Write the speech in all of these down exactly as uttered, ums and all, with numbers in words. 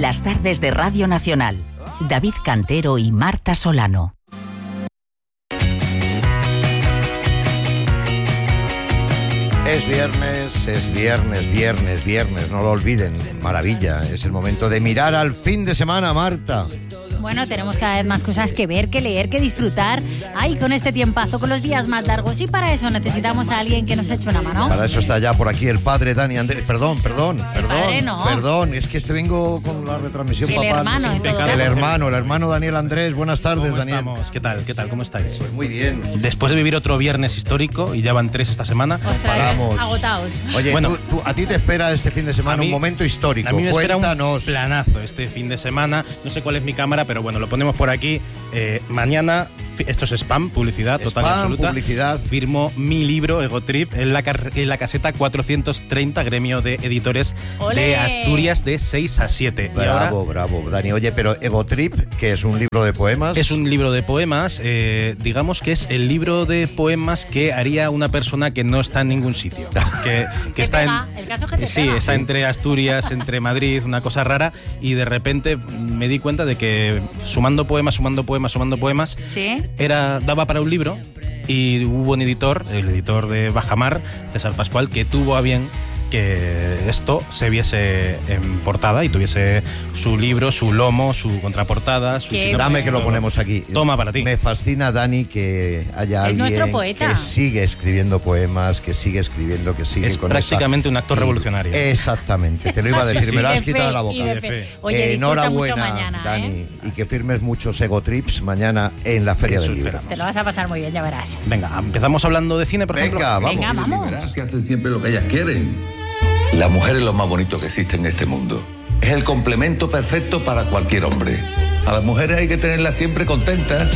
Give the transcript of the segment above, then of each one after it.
Las tardes de Radio Nacional. David Cantero y Marta Solano. Es viernes, es viernes, viernes, viernes, no lo olviden. Maravilla, es el momento de mirar al fin de semana, Marta. Bueno, tenemos cada vez más cosas que ver, que leer, que disfrutar. Ay, con este tiempazo, con los días más largos. Y para eso necesitamos a alguien que nos eche una mano. Para eso está ya por aquí el padre Dani Andrés. Perdón, perdón, el perdón, padre no. perdón. Es que este vengo con la retransmisión, sí, papá. El hermano, sí, en todo el hermano, el hermano Daniel Andrés. Buenas tardes, ¿Cómo Daniel. estamos? ¿Qué tal? ¿Qué tal? ¿Cómo estáis? Pues muy bien. Después de vivir otro viernes histórico, y ya van tres esta semana. Ostras, paramos. Agotados. Oye, Bueno, tú, tú, a ti te espera este fin de semana mí, un momento histórico. A mí me espera Cuéntanos. un planazo este fin de semana. No sé cuál es mi cámara, pero bueno, lo ponemos por aquí. Eh, mañana, esto es spam, publicidad total Spam, y absoluta. publicidad. Firmo mi libro, Ego Trip, en la, en la caseta cuatrocientos treinta, gremio de editores ¡Olé! de Asturias, de seis a siete. Bravo, y ahora, bravo, Dani. Oye, pero Ego Trip, que es un libro de poemas. es un libro de poemas, eh, digamos que es el libro de poemas que haría una persona que no está en ningún sitio. Que, que ¿Qué está pega? en, El caso que te sí, pega. está Sí. entre Asturias, entre Madrid, una cosa rara, y de repente me di cuenta de que sumando poemas, sumando poemas, sumando poemas, Sí. era, daba para un libro, y hubo un editor, el editor de Bajamar, César Pascual, que tuvo a bien que esto se viese en portada y tuviese su libro, su lomo, su contraportada, su Qué sinopsis. Dame y que lo todo. ponemos aquí. Toma para ti. Me fascina, Dani, que haya Es nuestro alguien poeta. que sigue escribiendo poemas, que sigue escribiendo, que sigue Es con prácticamente esa- un acto y- revolucionario. Exactamente, te lo iba a Sí, decir, sí, me lo de has quitado fe, de la y boca. de De fe. fe. Oye, disfruta mucho Enhorabuena, mañana, Dani, ¿eh? y que firmes muchos Ego Trips mañana en la Feria Eso del Libro. esperamos. Te lo vas a pasar muy bien, ya verás. Venga, empezamos hablando de cine, por Venga, ejemplo. vamos. Venga, vamos. Verás que hacen siempre lo que ellas quieren. La mujer es lo más bonito que existe en este mundo. Es el complemento perfecto para cualquier hombre. A las mujeres hay que tenerlas siempre contentas.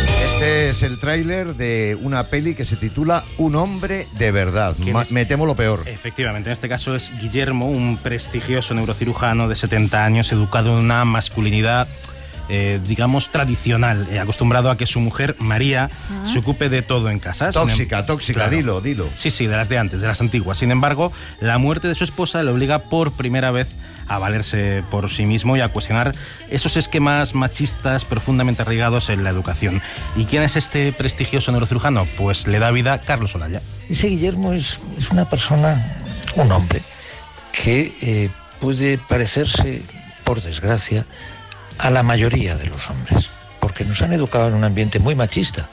Este es el tráiler de una peli que se titula Un hombre de verdad. ¿Quién Ma- es? Me temo lo peor. Efectivamente, en este caso es Guillermo, un prestigioso neurocirujano de setenta años, educado en una masculinidad, eh, digamos, tradicional, eh, acostumbrado a que su mujer, María, se ocupe de todo en casa. Sin em- Tóxica, tóxica, Claro. dilo, dilo. Sí, sí, de las de antes, de las antiguas. Sin embargo, la muerte de su esposa le obliga por primera vez a valerse por sí mismo y a cuestionar esos esquemas machistas profundamente arraigados en la educación. ¿Y quién es este prestigioso neurocirujano? Pues le da vida Carlos Olaya. Ese Guillermo es, es una persona, un hombre, que eh, puede parecerse, por desgracia, a la mayoría de los hombres, porque nos han educado en un ambiente muy machista.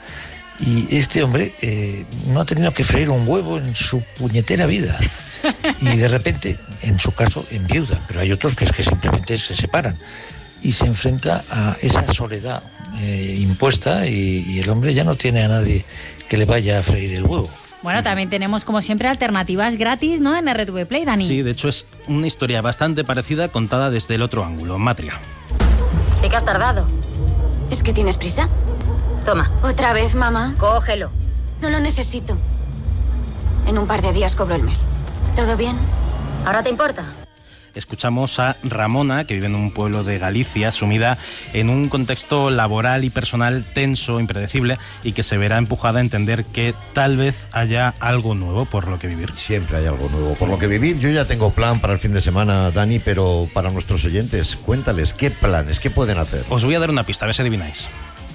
Y este hombre eh, no ha tenido que freír un huevo en su puñetera vida. Y de repente, en su caso, enviuda, pero hay otros que es que simplemente se separan. Y se enfrenta a esa soledad eh, impuesta y, y el hombre ya no tiene a nadie que le vaya a freír el huevo. Bueno, también tenemos, como siempre, alternativas gratis, ¿no? En R T V Play, Dani. Sí, de hecho es una historia bastante parecida contada desde el otro ángulo, Matria. Sí que has tardado. ¿Es que tienes prisa? Toma, ¿Otra vez, mamá? cógelo. No lo necesito. En un par de días cobro el mes. ¿Todo bien? ¿Ahora te importa? Escuchamos a Ramona, que vive en un pueblo de Galicia, sumida en un contexto laboral y personal tenso, impredecible, y que se verá empujada a entender que tal vez haya algo nuevo por lo que vivir. Siempre hay algo nuevo. Por lo que vivir, yo ya tengo plan para el fin de semana, Dani, pero para nuestros oyentes, cuéntales, ¿qué planes, qué pueden hacer? Os voy a dar una pista, a ver si adivináis.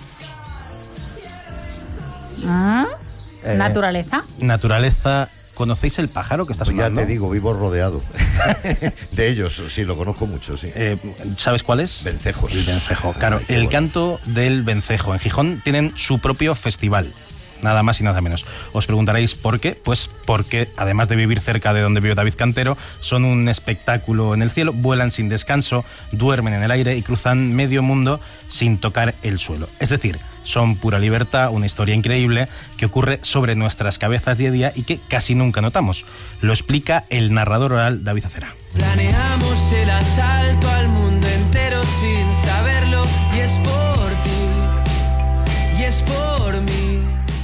Ah, Eh, Naturaleza. Naturaleza. ¿Conocéis el pájaro que está Pues ya sonando? te digo, vivo rodeado de ellos, sí, lo conozco mucho, sí. Eh, ¿Sabes cuál es? Vencejos. El vencejo, claro. Ay, qué El bueno. canto del vencejo. En Gijón tienen su propio festival. Nada más y nada menos. Os preguntaréis por qué. Pues porque, además de vivir cerca de donde vive David Cantero, son un espectáculo en el cielo, vuelan sin descanso, duermen en el aire y cruzan medio mundo sin tocar el suelo. Es decir, son pura libertad, una historia increíble que ocurre sobre nuestras cabezas día a día y que casi nunca notamos. Lo explica el narrador oral David Acera. Planeamos el asalto al mundo entero sin saberlo, y es por ti, y es por mí.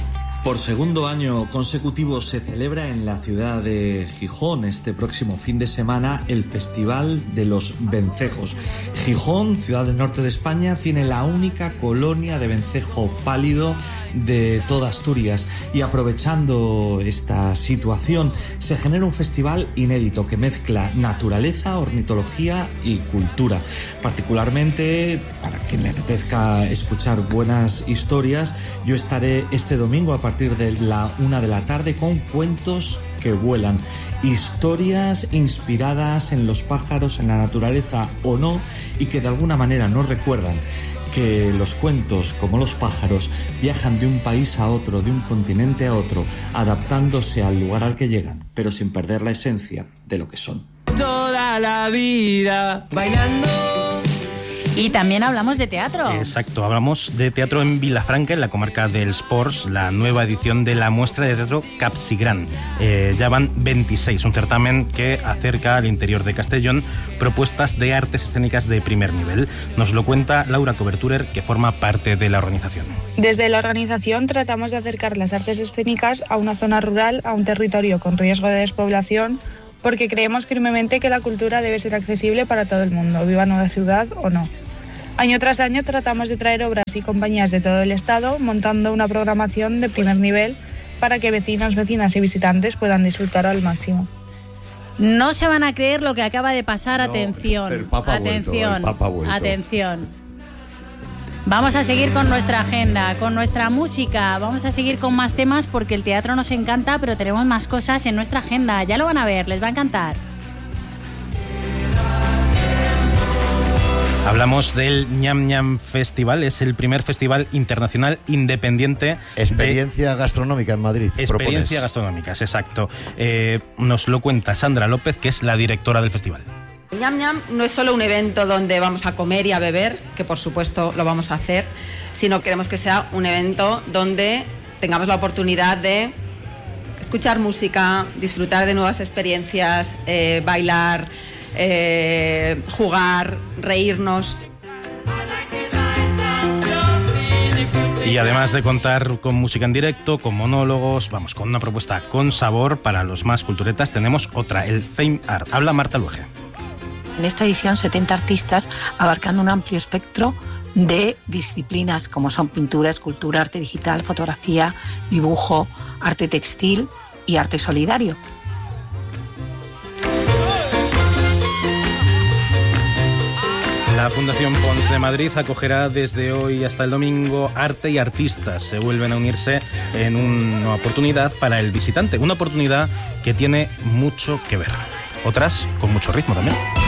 Por segundo año consecutivo se celebra en la ciudad de Gijón este próximo fin de semana el Festival de los Vencejos. Gijón, ciudad del norte de España, tiene la única colonia de vencejo pálido de toda Asturias y aprovechando esta situación se genera un festival inédito que mezcla naturaleza, ornitología y cultura. Particularmente, para quien le apetezca escuchar buenas historias, yo estaré este domingo a partir de la una de la tarde con Cuentos que vuelan. Historias inspiradas en los pájaros, en la naturaleza o no, y que de alguna manera nos recuerdan que los cuentos, como los pájaros, viajan de un país a otro, de un continente a otro, adaptándose al lugar al que llegan, pero sin perder la esencia de lo que son. Toda la vida bailando. Y también hablamos de teatro. Exacto, hablamos de teatro en Vilafranca, en la comarca del Sports, la nueva edición de la muestra de teatro Capsigran. Eh, ya van veintiséis, un certamen que acerca al interior de Castellón propuestas de artes escénicas de primer nivel. Nos lo cuenta Laura Coberturer, que forma parte de la organización. Desde la organización tratamos de acercar las artes escénicas a una zona rural, a un territorio con riesgo de despoblación, porque creemos firmemente que la cultura debe ser accesible para todo el mundo, viva en una ciudad o no. Año tras año tratamos de traer obras y compañías de todo el estado, montando una programación de primer nivel para que vecinos, vecinas y visitantes puedan disfrutar al máximo. No se van a creer lo que acaba de pasar. No, atención, el Papa atención, vuelto, el Papa vuelto. atención. Vamos a seguir con nuestra agenda, con nuestra música, vamos a seguir con más temas porque el teatro nos encanta, pero tenemos más cosas en nuestra agenda. Ya lo van a ver, les va a encantar. Hablamos del Ñam Ñam Festival, es el primer festival internacional independiente. Experiencia gastronómica en Madrid. Experiencia propones. gastronómicas, exacto. Eh, nos lo cuenta Sandra López, que es la directora del festival. Ñam Ñam no es solo un evento donde vamos a comer y a beber, que por supuesto lo vamos a hacer, sino queremos que sea un evento donde tengamos la oportunidad de escuchar música, disfrutar de nuevas experiencias, eh, bailar, eh, jugar, reírnos. Y además de contar con música en directo, con monólogos, vamos, con una propuesta con sabor para los más culturetas, tenemos otra, el Fame Art. Habla Marta Luege. En esta edición, setenta artistas abarcando un amplio espectro de disciplinas como son pintura, escultura, arte digital, fotografía, dibujo, arte textil y arte solidario. La Fundación Pons de Madrid acogerá desde hoy hasta el domingo Arte y Artistas. Se vuelven a unirse en una oportunidad para el visitante, una oportunidad que tiene mucho que ver. Otras con mucho ritmo también.